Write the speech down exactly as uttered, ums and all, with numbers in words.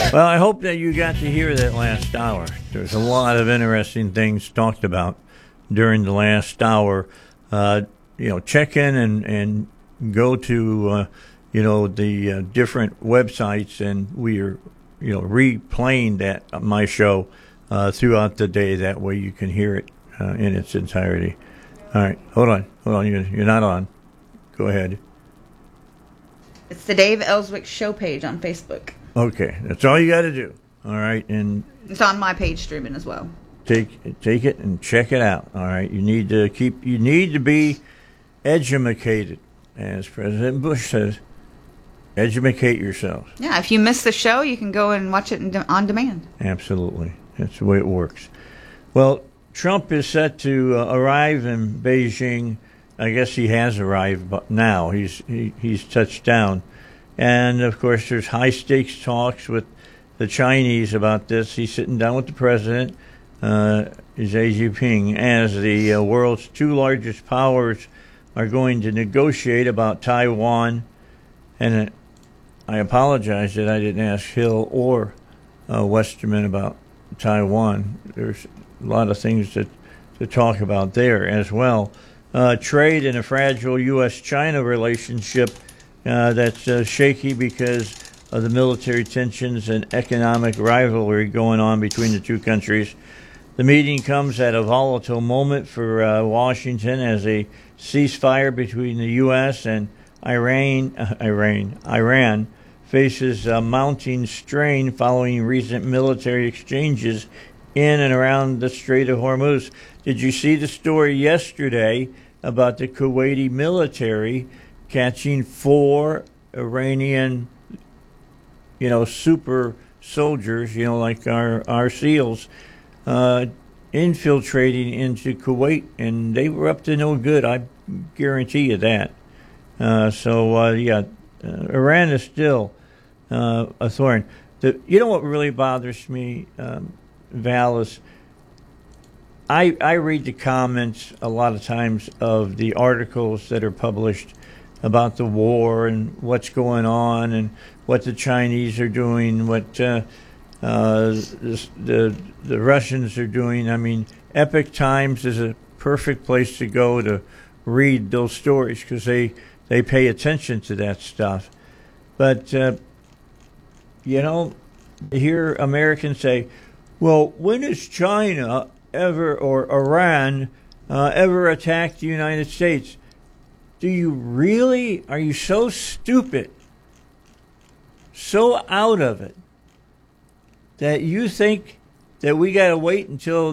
Well, I hope that you got to hear that last hour. There's a lot of interesting things talked about during the last hour. Uh, you know, check in and, and go to, uh, you know, the uh, different websites, and we are, you know, replaying that uh, my show uh, throughout the day. That way you can hear it uh, in its entirety. All right, hold on, hold on. You're, you're not on. Go ahead. It's the Dave Ellswick Show page on Facebook. Okay, that's all you got to do. All right, and it's on my page streaming as well. Take take it and check it out. All right, you need to keep. You need to be educated, as President Bush says. Educate yourselves. Yeah, if you miss the show, you can go and watch it on demand. Absolutely, that's the way it works. Well, Trump is set to uh, arrive in Beijing. I guess he has arrived, but now he's he, he's touched down. And, of course, there's high-stakes talks with the Chinese about this. He's sitting down with the president, uh, Xi Jinping, as the uh, world's two largest powers are going to negotiate about Taiwan. And uh, I apologize that I didn't ask Hill or uh, Westerman about Taiwan. There's a lot of things to, to talk about there as well. Uh, trade and a fragile U S China relationship Uh, that's uh, shaky because of the military tensions and economic rivalry going on between the two countries. The meeting comes at a volatile moment for uh, Washington as a ceasefire between the U S and Iran, uh, Iran, Iran faces a mounting strain following recent military exchanges in and around the Strait of Hormuz. Did you see the story yesterday about the Kuwaiti military catching four Iranian, you know, super soldiers, you know, like our, our SEALs, uh, infiltrating into Kuwait, and they were up to no good. I guarantee you that. Uh, so, uh, yeah, uh, Iran is still uh, a thorn. The, you know what really bothers me, um, Val, is I, I read the comments a lot of times of the articles that are published about the war and what's going on and what the Chinese are doing, what uh, uh, the, the the Russians are doing. I mean, Epoch Times is a perfect place to go to read those stories because they, they pay attention to that stuff. But, uh, you know, to hear Americans say, well, when has China ever or Iran uh, ever attacked the United States? Do you really, are you so stupid, so out of it, that you think that we got to wait until